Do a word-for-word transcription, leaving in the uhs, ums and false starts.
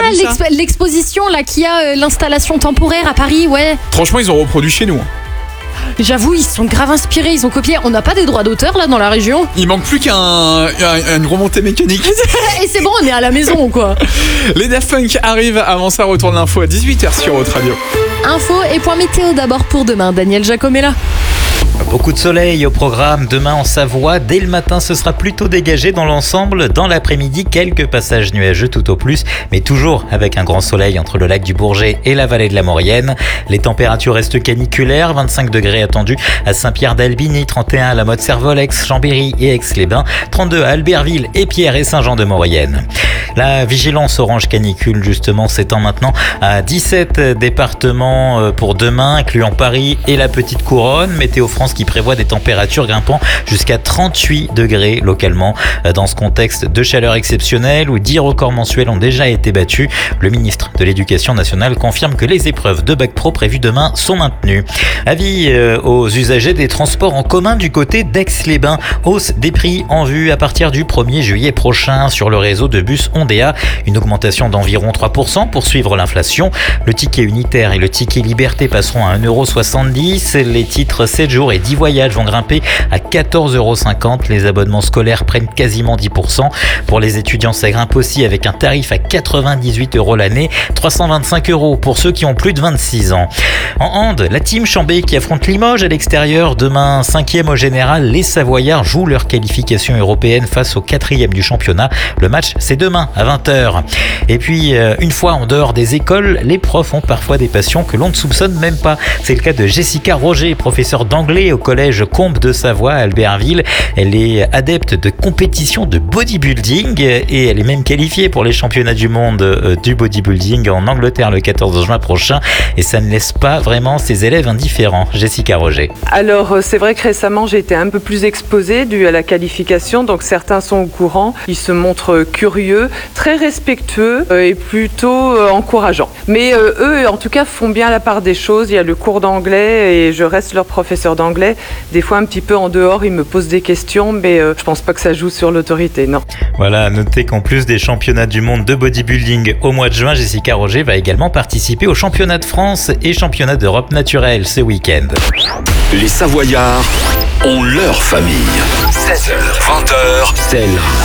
Ah, vu ça l'expo- l'exposition là qui a euh, l'installation temporaire à Paris, ouais. Franchement, ils ont reproduit chez nous. J'avoue, ils sont grave inspirés, ils ont copié. On n'a pas des droits d'auteur là dans la région. Il manque plus qu'un un- une remontée mécanique. Et c'est bon, on est à la maison quoi. Les Daft Punk arrivent. Avant ça, retourne l'info à dix-huit heures sur Haute Radio. Info et point météo d'abord pour demain. Daniel Jacomella. Beaucoup de soleil au programme demain en Savoie. Dès le matin, ce sera plutôt dégagé dans l'ensemble. Dans l'après-midi, quelques passages nuageux tout au plus, mais toujours avec un grand soleil entre le lac du Bourget et la vallée de la Maurienne. Les températures restent caniculaires, vingt-cinq degrés attendus à Saint-Pierre-d'Albigny, trente et un à la Motte-Servolex, Chambéry et Aix-les-Bains, trente-deux à Albertville et Pierre et Saint-Jean-de-Maurienne. La vigilance orange canicule justement s'étend maintenant à dix-sept départements pour demain, incluant Paris et la Petite Couronne. Météo France qui prévoit des températures grimpant jusqu'à trente-huit degrés localement. Dans ce contexte de chaleur exceptionnelle où dix records mensuels ont déjà été battus, le ministre de l'Éducation nationale confirme que les épreuves de bac pro prévues demain sont maintenues. Avis aux usagers des transports en commun du côté d'Aix-les-Bains. Hausse des prix en vue à partir du premier juillet prochain sur le réseau de bus Ondéa. Une augmentation d'environ trois pour cent pour suivre l'inflation. Le ticket unitaire et le ticket liberté passeront à un euro soixante-dix. Les titres sept jours et dix voyages vont grimper à quatorze euros cinquante. Les abonnements scolaires prennent quasiment dix pour cent. Pour les étudiants, ça grimpe aussi avec un tarif à quatre-vingt-dix-huit euros l'année, trois cent vingt-cinq euros pour ceux qui ont plus de vingt-six ans. En hand, la team Chambé qui affronte Limoges à l'extérieur. Demain, cinquième au général, les Savoyards jouent leur qualification européenne face au quatrième du championnat. Le match, c'est demain à vingt heures. Et puis, une fois en dehors des écoles, les profs ont parfois des passions que l'on ne soupçonne même pas. C'est le cas de Jessica Roger, professeure d'anglais au collège Combe de Savoie à Albertville. Elle est adepte de compétition de bodybuilding et elle est même qualifiée pour les championnats du monde du bodybuilding en Angleterre le quatorze juin prochain. Et ça ne laisse pas vraiment ses élèves indifférents. Jessica Roger. Alors, c'est vrai que récemment, j'ai été un peu plus exposée dû à la qualification. Donc, certains sont au courant. Ils se montrent curieux, très respectueux et plutôt encourageants. Mais euh, eux, en tout cas, font bien la part des choses. Il y a le cours d'anglais et je reste leur professeur d'anglais. Des fois, un petit peu en dehors, ils me posent des questions, mais euh, je pense pas que ça joue sur l'autorité, non. Voilà, notez qu'en plus des championnats du monde de bodybuilding au mois de juin, Jessica Roger va également participer au championnat de France et championnat d'Europe naturel ce week-end. Les Savoyards ont leur famille. seize heures, vingt heures, c'est là.